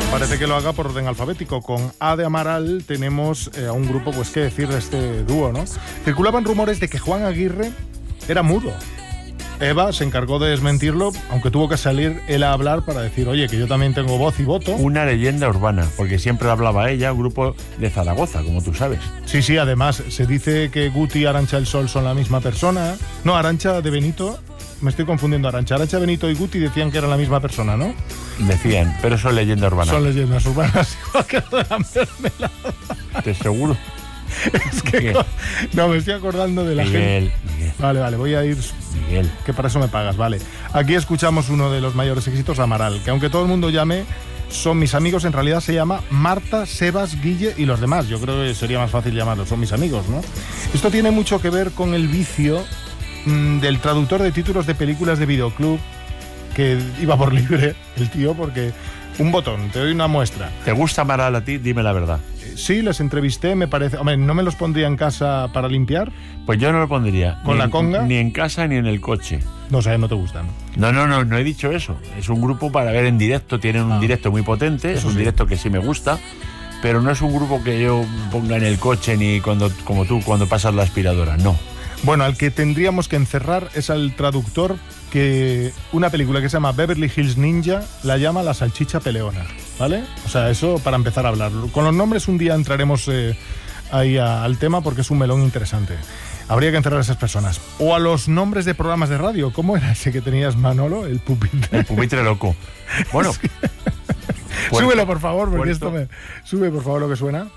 Parece que lo haga por orden alfabético. Con A de Amaral tenemos a un grupo, pues qué decir de este dúo, ¿no? Circulaban rumores de que Juan Aguirre era mudo. Eva se encargó de desmentirlo, aunque tuvo que salir él a hablar para decir, oye, que yo también tengo voz y voto. Una leyenda urbana, porque siempre hablaba ella, un grupo de Zaragoza, como tú sabes. Sí, además, se dice que Guti y Arantxa del Sol son la misma persona. No, Arantxa de Benito, me estoy confundiendo. Arantxa Benito y Guti decían que eran la misma persona, ¿no? Decían, pero son leyenda urbana. Son leyendas urbanas, igual que lo de la mermelada. ¿Te seguro? Es que no, me estoy acordando de la gente. Miguel. Vale, voy a ir. Miguel. Que para eso me pagas, vale. Aquí escuchamos uno de los mayores éxitos, Amaral, que aunque todo el mundo llame Son Mis Amigos, en realidad se llama Marta, Sebas, Guille y los demás. Yo creo que sería más fácil llamarlos Son Mis Amigos, ¿no? Esto tiene mucho que ver con el vicio del traductor de títulos de películas de videoclub, que iba por libre el tío, porque un botón, te doy una muestra. ¿Te gusta Amaral a ti? Dime la verdad. Sí, les entrevisté, me parece. Hombre, ¿no me los pondría en casa para limpiar? Pues yo no lo pondría. ¿Con la conga? Ni en casa ni en el coche. No sé, no te gustan. No he dicho eso. Es un grupo para ver en directo, tienen un directo muy potente, es un directo que sí me gusta, pero no es un grupo que yo ponga en el coche ni como tú cuando pasas la aspiradora, no. Bueno, al que tendríamos que encerrar es al traductor que una película que se llama Beverly Hills Ninja la llama La Salchicha Peleona, ¿vale? O sea, eso para empezar a hablar. Con los nombres un día entraremos ahí al tema porque es un melón interesante. Habría que encerrar a esas personas. O a los nombres de programas de radio. ¿Cómo era ese que tenías, Manolo? El pupitre. El pupitre loco. Bueno. Sí. Súbelo, por favor, porque esto me... Sube, por favor, lo que suena.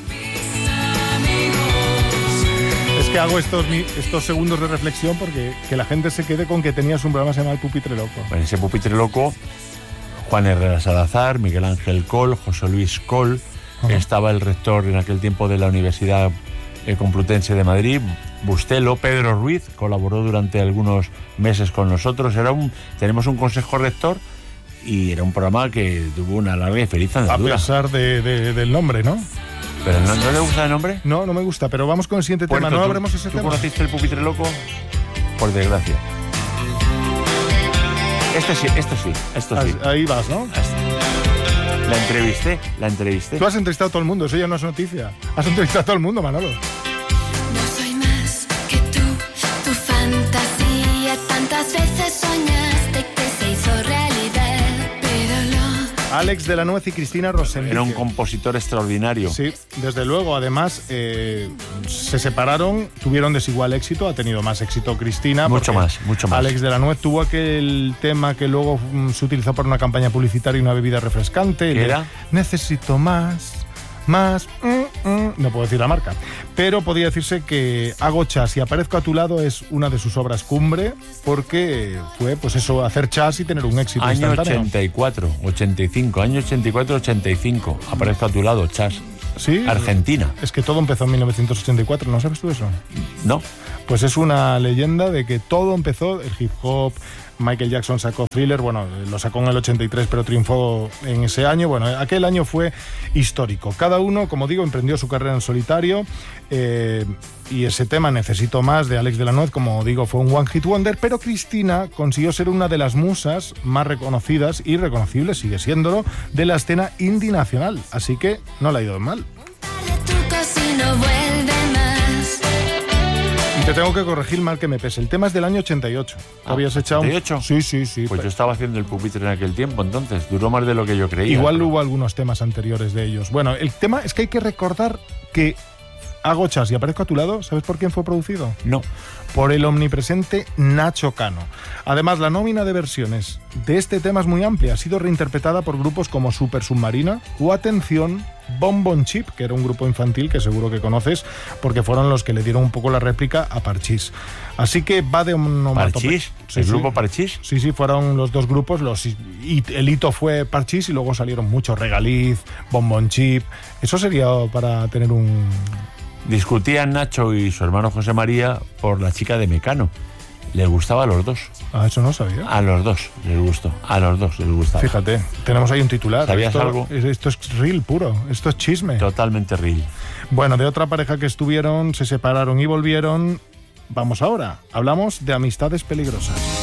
Es que hago estos segundos de reflexión porque que la gente se quede con que tenías un programa que se llama El Pupitre Loco. Bueno, ese Pupitre Loco, Juan Herrera Salazar, Miguel Ángel Col, José Luis Col, estaba el rector en aquel tiempo de la Universidad Complutense de Madrid, Bustelo, Pedro Ruiz, colaboró durante algunos meses con nosotros. Tenemos un consejo rector y era un programa que tuvo una larga y feliz andadura. A pesar del nombre, ¿no? ¿Pero no le gusta el nombre? No me gusta, pero vamos con el siguiente tema. ¿No abremos ese tema? ¿Tú conociste El Pupitre Loco? Por desgracia. Esto sí. Ahí vas, ¿no? La entrevisté. Tú has entrevistado a todo el mundo, eso ya no es noticia. Has entrevistado a todo el mundo, Manolo. No soy más que tú, tu fantasía. Tantas veces soñaste que se hizo realidad, pero Alex de la Nuez y Cristina Rosendique. Era un compositor extraordinario. Sí, desde luego. Además, se separaron, tuvieron desigual éxito. Ha tenido más éxito Cristina. Mucho más. Alex de la Nuez tuvo aquel tema que luego se utilizó para una campaña publicitaria y una bebida refrescante. ¿Qué era? Necesito más. No puedo decir la marca, pero podría decirse que Hago Chas y Aparezco a tu lado es una de sus obras cumbre, porque fue, pues eso, hacer chas y tener un éxito año instantáneo. 84, 85, año 84, 85, Aparezco a tu lado, chas. Sí. Argentina. Es que todo empezó en 1984, ¿no sabes tú eso? No. Pues es una leyenda de que todo empezó, el hip hop. Michael Jackson sacó Thriller, bueno, lo sacó en el 83, pero triunfó en ese año. Bueno, aquel año fue histórico. Cada uno, como digo, emprendió su carrera en solitario, y ese tema, Necesito Más, de Alex de la Nuez, como digo, fue un one hit wonder, pero Cristina consiguió ser una de las musas más reconocidas y reconocibles, sigue siéndolo, de la escena indie nacional. Así que no le ha ido mal. Y te tengo que corregir mal que me pese. El tema es del año 88. ¿Habías echado? ¿88? Sí. Pues yo estaba haciendo el pupitre en aquel tiempo, entonces duró más de lo que yo creía. Igual hubo algunos temas anteriores de ellos. Bueno, el tema es que hay que recordar que Hago Chas y Aparezco a tu lado, ¿sabes por quién fue producido? No. Por el omnipresente Nacho Cano. Además, la nómina de versiones de este tema es muy amplia. Ha sido reinterpretada por grupos como Super Submarina o, atención, Bon Bon Chip, que era un grupo infantil que seguro que conoces, porque fueron los que le dieron un poco la réplica a Parchís. Así que va de onomatopeya. ¿Parchís? ¿El grupo Parchís? Sí, fueron los dos grupos. El hito fue Parchís y luego salieron muchos, Regaliz, Bon Bon Chip. Eso sería para tener un... Discutían Nacho y su hermano José María por la chica de Mecano. Les gustaba a los dos. Ah, eso no sabía. A los dos les gustó. A los dos les gustaba. Fíjate, tenemos ahí un titular. ¿Sabías algo? Esto es real puro. Esto es chisme. Totalmente real. Bueno, de otra pareja que estuvieron, se separaron y volvieron. Vamos ahora. Hablamos de amistades peligrosas.